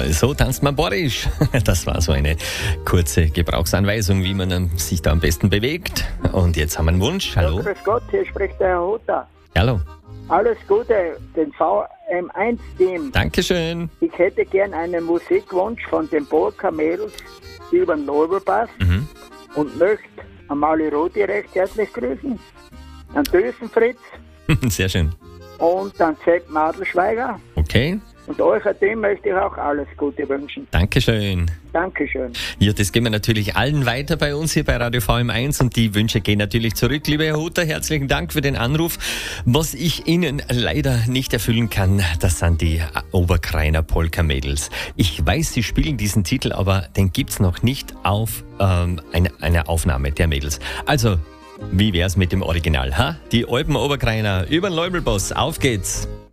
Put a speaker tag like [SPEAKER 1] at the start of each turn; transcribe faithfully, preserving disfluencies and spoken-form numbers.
[SPEAKER 1] So tanzt man borisch. Das war so eine kurze Gebrauchsanweisung, wie man sich da am besten bewegt. Und jetzt haben wir einen Wunsch. Hallo.
[SPEAKER 2] Ja, grüß Gott, hier spricht der Herr Hutter.
[SPEAKER 1] Hallo.
[SPEAKER 2] Alles Gute, den V M eins Team.
[SPEAKER 1] Dankeschön.
[SPEAKER 2] Ich hätte gern einen Musikwunsch von den Polka-Mädels über den Nobelpass
[SPEAKER 1] Mhm.
[SPEAKER 2] und möchte Amalie Rodi recht herzlich grüßen, an Düsenfritz
[SPEAKER 1] Sehr schön.
[SPEAKER 2] und an Sepp Madelschweiger.
[SPEAKER 1] Okay.
[SPEAKER 2] Und euch Team möchte ich auch alles Gute wünschen.
[SPEAKER 1] Dankeschön.
[SPEAKER 2] Dankeschön.
[SPEAKER 1] Ja, das geben wir natürlich allen weiter bei uns hier bei Radio V M eins und die Wünsche gehen natürlich zurück. Lieber Herr Hutter, herzlichen Dank für den Anruf. Was ich Ihnen leider nicht erfüllen kann, das sind die Oberkreiner Polka-Mädels. Ich weiß, Sie spielen diesen Titel, aber den gibt's noch nicht auf ähm, eine, eine Aufnahme der Mädels. Also, wie wär's mit dem Original? Ha? Die Alpen Oberkreiner über den Leubelboss. Auf geht's!